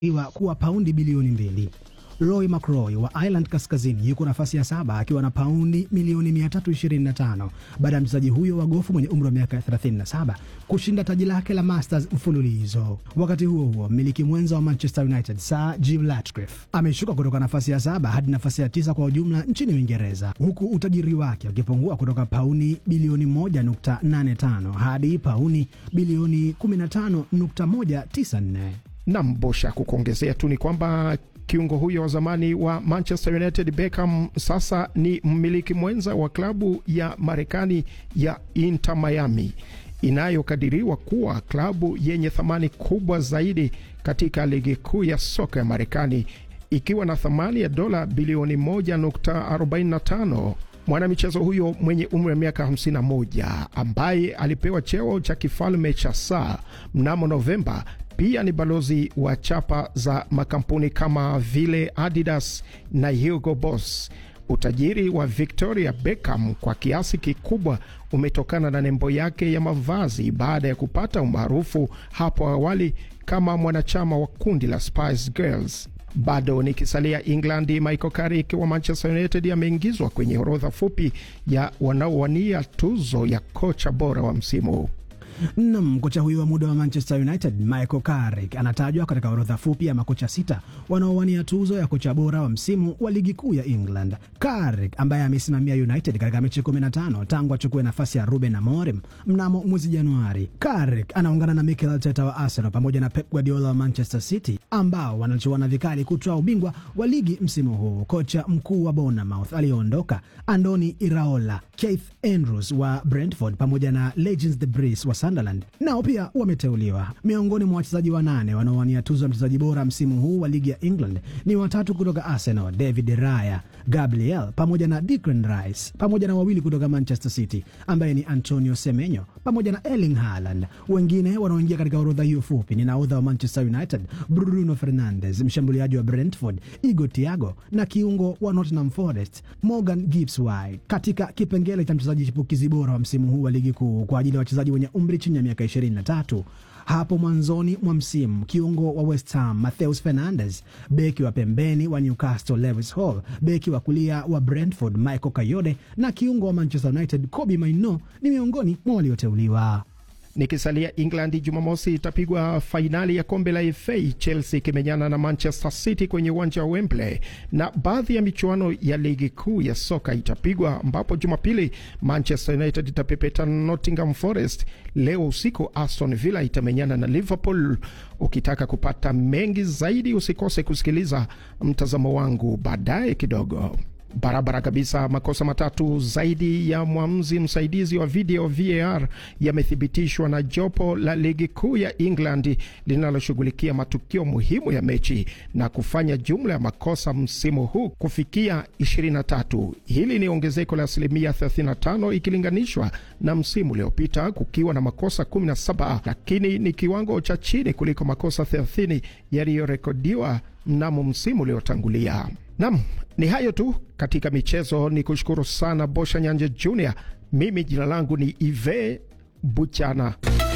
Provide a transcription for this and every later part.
iwa kuwa paundi bilioni 2. Roy McIlroy wa Ireland Kaskazini yuko nafasi ya 7 akiwa na paundi milioni 325 baada ya mchezaji huyo wa gofu mwenye umri wa miaka 37 kushinda taji lake la Masters mfululizo. Wakati huo mmiliki mwenza wa Manchester United Sir Jim Ratcliffe ameshuka kutoka nafasi ya 7 hadi nafasi ya 9 kwa ujumla nchini Uingereza, huku utajiri wake ukipungua kutoka paundi bilioni 1.85 hadi paundi bilioni 15.194. Na mbosha kukuongezea tu ni kwamba kiungo huyo wa zamani wa Manchester United Beckham sasa ni mmiliki mwenza wa klabu ya Marekani ya Inter Miami, inayokadiriwa kuwa klabu yenye thamani kubwa zaidi katika ligi kuu ya soka ya Marekani, ikiwa na thamani ya dola bilioni 1.45. Mwanamichezo huyo mwenye umri wa miaka 51 ambaye alipewa cheo cha kifalme cha Sir mnamo Novemba pia ni balozi wa chapa za makampuni kama vile Adidas na Hugo Boss. Utajiri wa Victoria Beckham kwa kiasi kikubwa umetokana na nembo yake ya mavazi baada ya kupata umaarufu hapo awali kama mwanachama wa kundi la Spice Girls. Bado nikisalia England, Michael Carrick wa Manchester United ameingizwa kwenye orodha fupi ya wanaowania tuzo ya kocha bora wa msimu. Kocha huyo wa muda wa Manchester United Michael Carrick anatajwa katika orodha fupi ya makocha 6 wanaowania tuzo ya kocha bora wa msimu wa ligi kuu ya England. Carrick ambaye amesimamia United katika mechi 15 tangu achukue nafasi ya Ruben Amorim mnamo mwezi Januari. Carrick anaungana na Mikel Arteta wa Arsenal pamoja na Pep Guardiola wa Manchester City ambao wanachuana vikali kutoa ubingwa wa ligi msimu huu. Kocha mkuu wa Bournemouth aliondoka Andoni Iraola, Keith Andrews wa Brentford pamoja na Legends de Bris wa Sunderland nao pia wameteuliwa. Miongoni mwa wachezaji 8 wanaowania tuzo ya mchezaji bora msimu huu wa ligi ya England ni 3 kutoka Arsenal, David Raya, Gabriel pamoja na Declan Rice, pamoja na 2 kutoka Manchester City ambaye ni Antonio Semenyo pamoja na Erling Haaland. Wengine wanaoingia katika orodha hiyo fupi ni nahodha wa Manchester United Bruno Fernandes, mshambuliaji wa Brentford Igor Thiago na kiungo wa Nottingham Forest Morgan Gibbs-White. Katika kipengele cha mchezaji chipukizi bora wa msimu huu wa ligi kuu kwa ajili ya wachezaji wenye umri chini ya miaka 23, hapo mwanzoni mwa msimu kiungo wa West Ham Matheus Fernandes, beki wa pembeni wa Newcastle Lewis Hall, beki wa kulia wa Brentford Michael Kayode na kiungo wa Manchester United Kobbie Mainoo ni miongoni mwa walioteuliwa. Nikisalia England, Jumamosi itapigwa fainali ya kombe la FA, Chelsea kimenyana na Manchester City kwenye uwanja wa Wembley, na baadhi ya michuano ya ligi kuu ya soka itapigwa, ambapo Jumapili Manchester United itapepeta Nottingham Forest. Leo usiku Aston Villa itamenyana na Liverpool. Ukitaka kupata mengi zaidi usikose kusikiliza mtazamo wangu baadaye kidogo. Barabara kabisa. Makosa 3 zaidi ya mwamuzi msaidizi wa video VAR yamethibitishwa na jopo la ligi kuu ya England linaloshughulikia matukio muhimu ya mechi na kufanya jumla ya makosa msimu huu kufikia 23. Hili ni ongezeko la 35% ikilinganishwa na msimu uliopita kukiwa na makosa 17, lakini ni kiwango cha chini kuliko makosa 30 yaliyorekodiwa mnamo msimu uliotangulia. Ni hayo tu katika michezo. Ni kushukuru sana Bosha Nyanje Junior. Mimi jina langu ni Ive Buchana.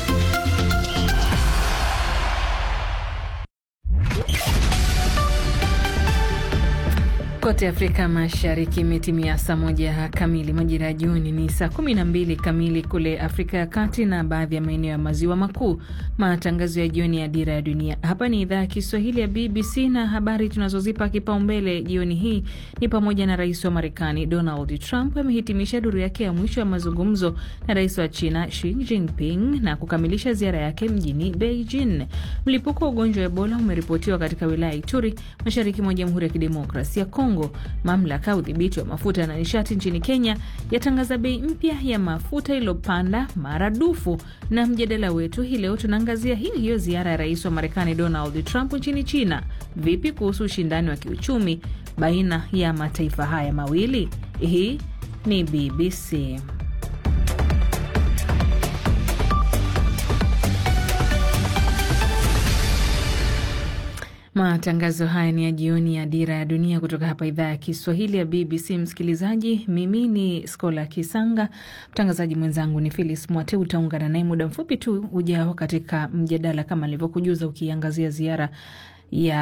Kote Afrika Mashariki imetimia saa 1 kamili, majira ya jioni ni saa 12 kamili kule Afrika ya Kati na baadhi ya maeneo ya maziwa makuu. Matangazo ya jioni ya Dira ya Dunia. Hapa ni idhaa ya Kiswahili ya BBC na habari tunazozipa kipaumbele jioni hii ni pamoja na Rais wa Marekani Donald Trump amehitimisha duru yake ya mwisho ya mazungumzo na Rais wa China Xi Jinping na kukamilisha ziara yake mjini Beijing. Mlipuko wa ugonjwa wa Ebola umeripotiwa katika wilaya Ituri, mashariki mwa Jamhuri ya Kidemokrasia ya Kongo. Mamlaka ya udhibiti wa mafuta na nishati nchini Kenya yatangaza bei mpya ya mafuta iliyopanda maradufu. Na mjadala wetu hii leo tunaangazia hiyo ziara ya Rais wa Marekani Donald Trump nchini China. Vipi kuhusu ushindani wa kiuchumi baina ya mataifa haya mawili? Hii ni BBC. Matangazo haya ni ya jioni ya Dira ya Dunia kutoka hapa idhaa ya Kiswahili ya BBC. Msikilizaji, mimi ni Skola Kisanga, mtangazaji mwenzangu ni Phyllis Mwate. Utaungana naye muda mfupi tu ujao katika mjadala kama nilivyokujuza, ukiangazia ziara ya